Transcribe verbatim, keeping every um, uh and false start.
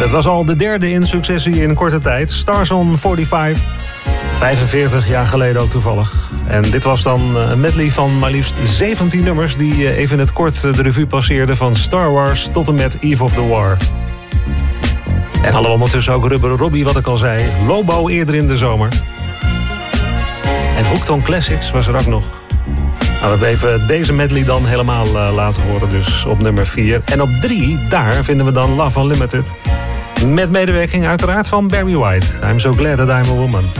Het was al de derde in successie in korte tijd. Stars on vijfenveertig. vijfenveertig jaar geleden ook toevallig. En dit was dan een medley van maar liefst zeventien nummers... die even in het kort de revue passeerden van Star Wars tot en met Eve of the War. En hadden we ondertussen ook Rubber Robbie, wat ik al zei. Lobo eerder in de zomer. En Hooked on Classics was er ook nog. Nou, we hebben even deze medley dan helemaal uh, laten horen, dus op nummer vier. En op drie, daar vinden we dan Love Unlimited. Met medewerking uiteraard van Barry White. I'm so glad that I'm a woman.